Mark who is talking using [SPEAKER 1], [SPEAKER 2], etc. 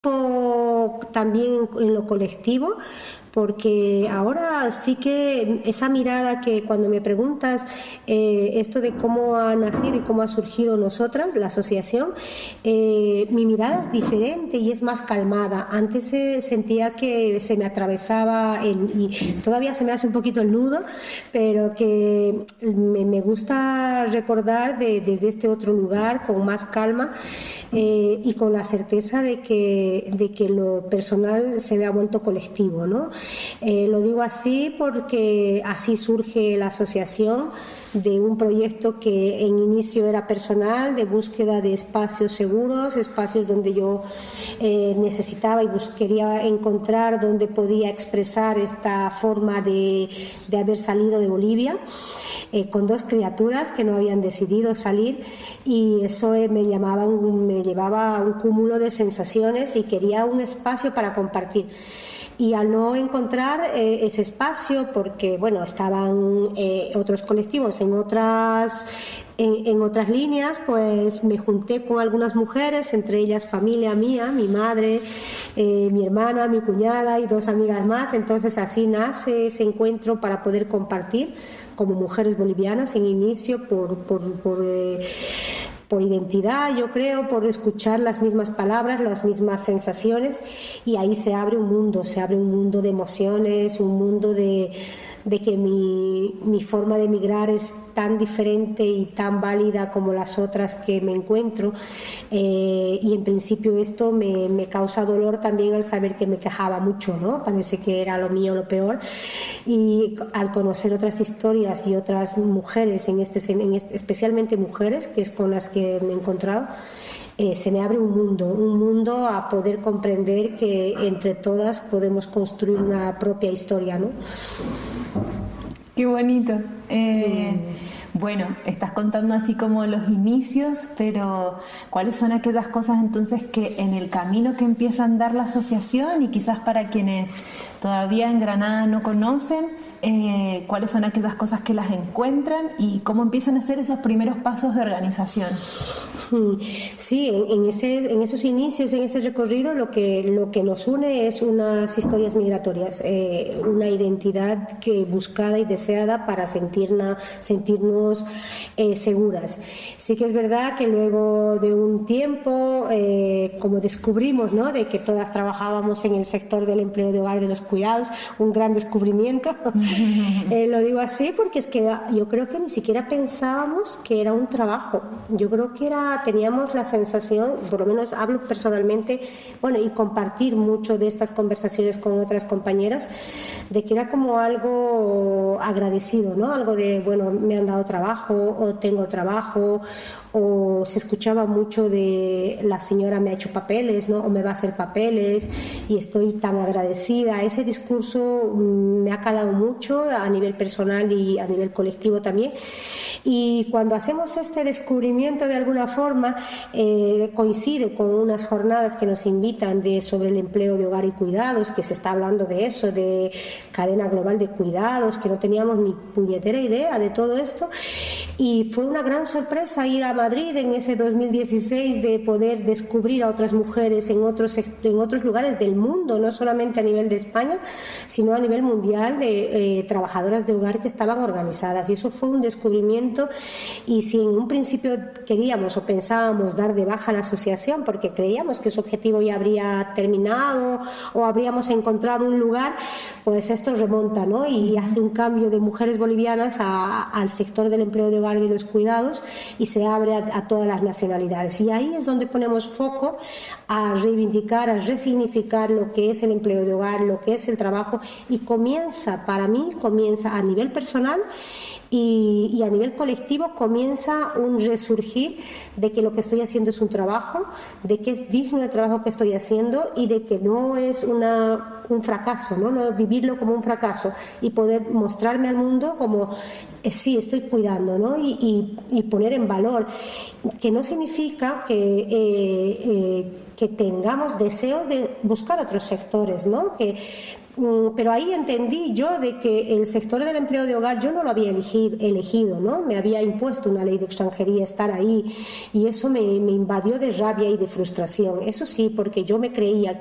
[SPEAKER 1] también en lo colectivo, porque ahora sí que esa mirada que cuando me preguntas esto de cómo ha nacido y cómo ha surgido nosotras, la asociación, mi mirada es diferente y es más calmada. Antes sentía que se me atravesaba y todavía se me hace un poquito el nudo, pero que me gusta recordar desde este otro lugar con más calma y con la certeza de que lo personal se me ha vuelto colectivo, ¿no? Lo digo así porque así surge la asociación, de un proyecto que en inicio era personal, de búsqueda de espacios seguros, espacios donde yo necesitaba y quería encontrar donde podía expresar esta forma de haber salido de Bolivia. Con dos criaturas que no habían decidido salir, y eso me llevaba a un cúmulo de sensaciones y quería un espacio para compartir. Y al no encontrar ese espacio, porque bueno, estaban otros colectivos en otras líneas, pues me junté con algunas mujeres, entre ellas familia mía, mi madre, mi hermana, mi cuñada y dos amigas más. Entonces así nace ese encuentro para poder compartir como mujeres bolivianas en inicio por identidad, yo creo, por escuchar las mismas palabras, las mismas sensaciones, y ahí se abre un mundo de emociones, un mundo de que mi forma de migrar es tan diferente y tan válida como las otras que me encuentro, y en principio esto me causa dolor también al saber que me quejaba mucho, ¿no? Parece que era lo mío lo peor, y al conocer otras historias y otras mujeres, especialmente mujeres, que es con las que me he encontrado, se me abre un mundo a poder comprender que entre todas podemos construir una propia historia, ¿no?
[SPEAKER 2] Qué bonito. Bueno, estás contando así como los inicios, pero ¿cuáles son aquellas cosas entonces que en el camino que empieza a andar la asociación, y quizás para quienes todavía en Granada no conocen, cuáles son aquellas cosas que las encuentran y cómo empiezan a hacer esos primeros pasos de organización?
[SPEAKER 1] Sí, en esos inicios, en ese recorrido, lo que nos une es unas historias migratorias, una identidad buscada y deseada para sentirnos seguras. Sí que es verdad que luego de un tiempo, como descubrimos, ¿no?, de que todas trabajábamos en el sector del empleo de hogar y de los cuidados, un gran descubrimiento. Lo digo así porque es que yo creo que ni siquiera pensábamos que era un trabajo. Yo creo que teníamos la sensación, por lo menos hablo personalmente, bueno, y compartir mucho de estas conversaciones con otras compañeras, de que era como algo agradecido, ¿no? Algo de, bueno, me han dado trabajo, o tengo trabajo, o se escuchaba mucho de la señora me ha hecho papeles, ¿no?, o me va a hacer papeles y estoy tan agradecida. Ese discurso me ha calado mucho a nivel personal y a nivel colectivo también. Y cuando hacemos este descubrimiento, de alguna forma coincide con unas jornadas que nos invitan sobre el empleo de hogar y cuidados, que se está hablando de eso, de cadena global de cuidados, que no teníamos ni puñetera idea de todo esto, y fue una gran sorpresa ir a Madrid en ese 2016, de poder descubrir a otras mujeres en otros lugares del mundo, no solamente a nivel de España, sino a nivel mundial, de trabajadoras de hogar que estaban organizadas, y eso fue un descubrimiento. Y si en un principio queríamos o pensábamos dar de baja la asociación porque creíamos que su objetivo ya habría terminado o habríamos encontrado un lugar, pues esto remonta, ¿no?, y hace un cambio de mujeres bolivianas al sector del empleo de hogar y de los cuidados, y se abre a todas las nacionalidades, y ahí es donde ponemos foco a reivindicar, a resignificar lo que es el empleo de hogar, lo que es el trabajo, y para mí comienza a nivel personal y a nivel colectivo, comienza un resurgir de que lo que estoy haciendo es un trabajo, de que es digno el trabajo que estoy haciendo, y de que no es un fracaso, ¿no? Vivirlo como un fracaso y poder mostrarme al mundo como sí, estoy cuidando, ¿no? Y poner en valor, que no significa que tengamos deseos de buscar otros sectores, ¿no? Que pero ahí entendí yo de que el sector del empleo de hogar yo no lo había elegido, ¿no? Me había impuesto una ley de extranjería estar ahí y eso me invadió de rabia y de frustración. Eso sí, porque yo me creía